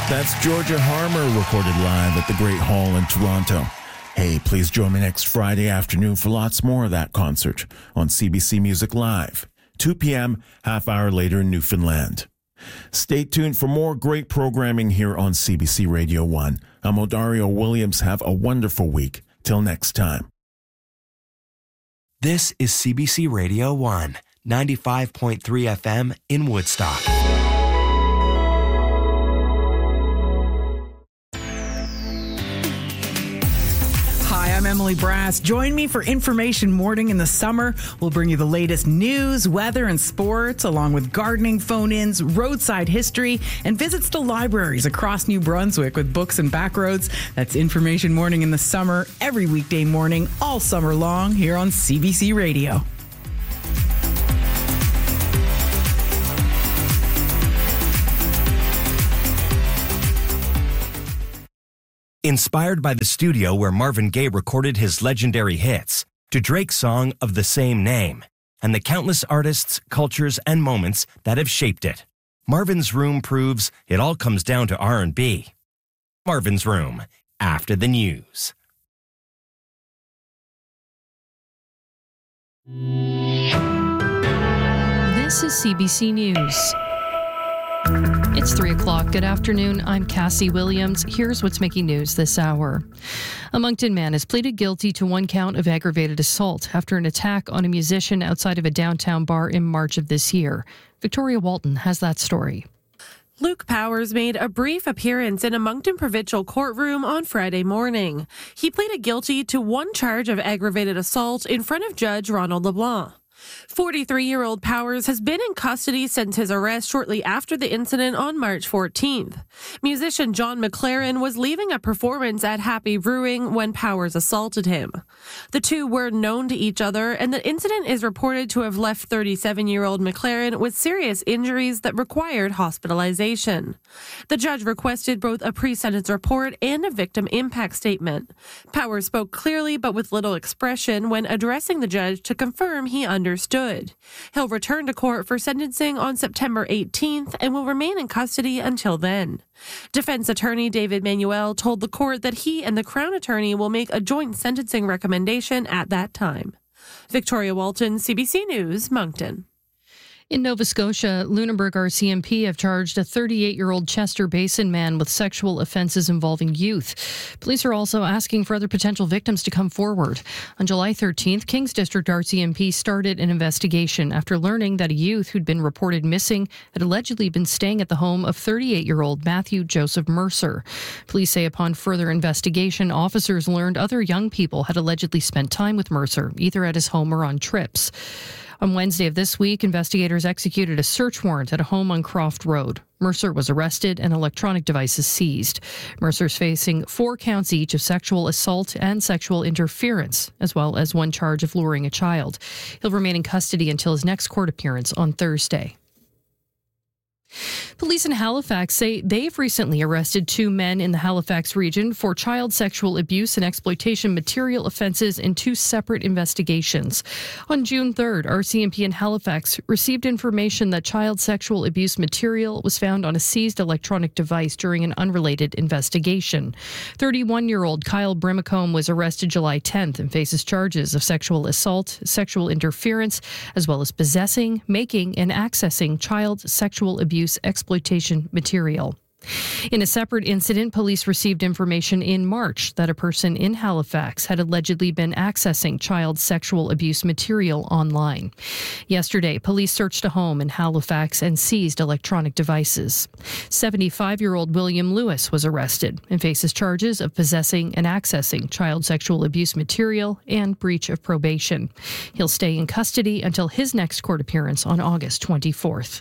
That's Georgia Harmer recorded live at the Great Hall in Toronto. Hey, please join me next Friday afternoon for lots more of that concert on CBC Music Live, 2 p.m., half hour later in Newfoundland. Stay tuned for more great programming here on CBC Radio 1. I'm Odario Williams. Have a wonderful week. Till next time. This is CBC Radio 1, 95.3 FM in Woodstock. I'm Emily Brass. Join me for Information Morning in the summer. We'll bring you the latest news, weather, and sports, along with gardening phone-ins, roadside history, and visits to libraries across New Brunswick with books and backroads. That's Information Morning in the summer, every weekday morning, all summer long, here on CBC Radio. Inspired by the studio where Marvin Gaye recorded his legendary hits, to Drake's song of the same name, and the countless artists, cultures, and moments that have shaped it, Marvin's Room proves it all comes down to R&B. Marvin's Room, after the news. This is CBC News. It's 3 o'clock. Good afternoon. I'm Cassie Williams. Here's what's making news this hour. A Moncton man has pleaded guilty to 1 count of aggravated assault after an attack on a musician outside of a downtown bar in March of this year. Victoria Walton has that story. Luke Powers made a brief appearance in a Moncton provincial courtroom on Friday morning. He pleaded guilty to 1 charge of aggravated assault in front of Judge Ronald LeBlanc. 43-year-old Powers has been in custody since his arrest shortly after the incident on March 14th. Musician John McLaren was leaving a performance at Happy Brewing when Powers assaulted him. The two were known to each other, and the incident is reported to have left 37-year-old McLaren with serious injuries that required hospitalization. The judge requested both a pre-sentence report and a victim impact statement. Powers spoke clearly but with little expression when addressing the judge to confirm he understood. He'll return to court for sentencing on September 18th and will remain in custody until then. Defense attorney David Manuel told the court that he and the Crown attorney will make a joint sentencing recommendation at that time. Victoria Walton, CBC News, Moncton. In Nova Scotia, Lunenburg RCMP have charged a 38-year-old Chester Basin man with sexual offences involving youth. Police are also asking for other potential victims to come forward. On July 13th, Kings District RCMP started an investigation after learning that a youth who'd been reported missing had allegedly been staying at the home of 38-year-old Matthew Joseph Mercer. Police say upon further investigation, officers learned other young people had allegedly spent time with Mercer, either at his home or on trips. On Wednesday of this week, investigators executed a search warrant at a home on Croft Road. Mercer was arrested and electronic devices seized. Mercer's facing 4 counts each of sexual assault and sexual interference, as well as 1 charge of luring a child. He'll remain in custody until his next court appearance on Thursday. Police in Halifax say they've recently arrested 2 men in the Halifax region for child sexual abuse and exploitation material offences in 2 separate investigations. On June 3rd, RCMP in Halifax received information that child sexual abuse material was found on a seized electronic device during an unrelated investigation. 31-year-old Kyle Brimacombe was arrested July 10th and faces charges of sexual assault, sexual interference, as well as possessing, making, and accessing child sexual abuse exploitation material. In a separate incident, police received information in March that a person in Halifax had allegedly been accessing child sexual abuse material online. Yesterday, police searched a home in Halifax and seized electronic devices. 75-year-old William Lewis was arrested and faces charges of possessing and accessing child sexual abuse material and breach of probation. He'll stay in custody until his next court appearance on August 24th.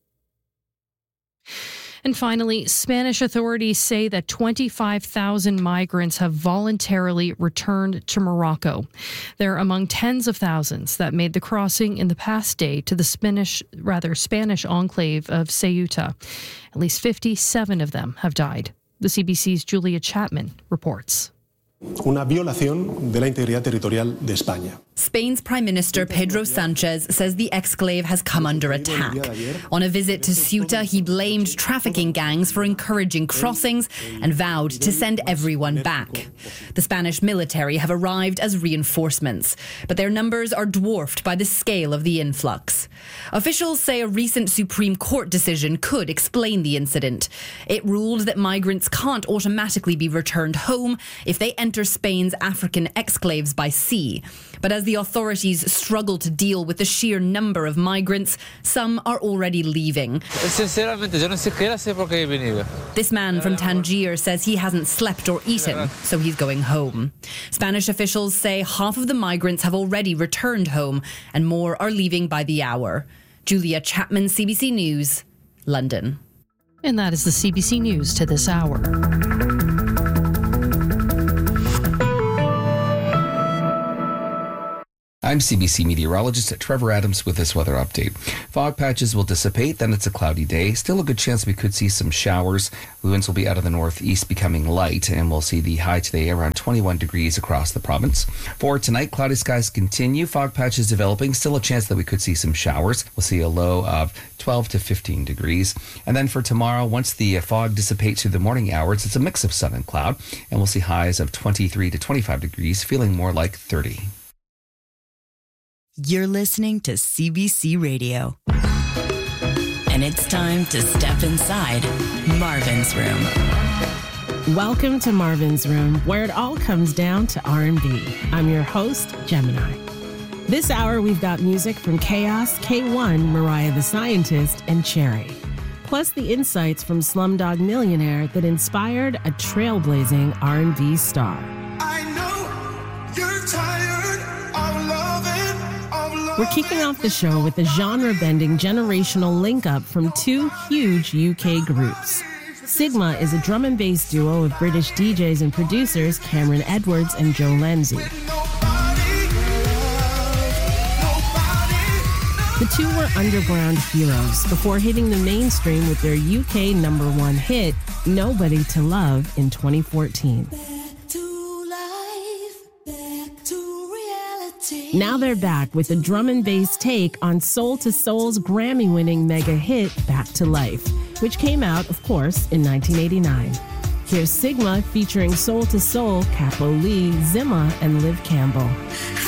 And finally, Spanish authorities say that 25,000 migrants have voluntarily returned to Morocco. They're among tens of thousands that made the crossing in the past day to the Spanish enclave of Ceuta. At least 57 of them have died. The CBC's Julia Chapman reports. Una violación de la integridad territorial de España. Spain's Prime Minister Pedro Sanchez says the exclave has come under attack. On a visit to Ceuta, he blamed trafficking gangs for encouraging crossings and vowed to send everyone back. The Spanish military have arrived as reinforcements, but their numbers are dwarfed by the scale of the influx. Officials say a recent Supreme Court decision could explain the incident. It ruled that migrants can't automatically be returned home if they enter Spain's African exclaves by sea. But as the authorities struggle to deal with the sheer number of migrants, some are already leaving. This man from Tangier says he hasn't slept or eaten, so he's going home. Spanish officials say half of the migrants have already returned home and more are leaving by the hour. Julia Chapman, CBC News, London. And that is the CBC News to this hour. I'm CBC meteorologist Trevor Adams with this weather update. Fog patches will dissipate, then it's a cloudy day. Still a good chance we could see some showers. Winds will be out of the northeast, becoming light, and we'll see the high today around 21 degrees across the province. For tonight, cloudy skies continue. Fog patches developing. Still a chance that we could see some showers. We'll see a low of 12 to 15 degrees. And then for tomorrow, once the fog dissipates through the morning hours, it's a mix of sun and cloud, and we'll see highs of 23 to 25 degrees, feeling more like 30. You're listening to CBC Radio. And it's time to step inside Marvin's Room. Welcome to Marvin's Room, where it all comes down to R&B. I'm your host, Gemini. This hour, we've got music from Chaos, K1, Mariah the Scientist, and Cherry. Plus the insights from Slumdog Millionaire that inspired a trailblazing R&B star. I know you're tired of loving. We're kicking off the show with a genre-bending generational link-up from two huge UK groups. Sigma is a drum and bass duo of British DJs and producers Cameron Edwards and Joe Lenzi. The two were underground heroes before hitting the mainstream with their UK #1 hit, Nobody to Love, in 2014. Now they're back with a drum and bass take on Soul to Soul's Grammy-winning mega hit, Back to Life, which came out, of course, in 1989. Here's Sigma featuring Soul to Soul, Capo Lee, Zimma, and Liv Campbell.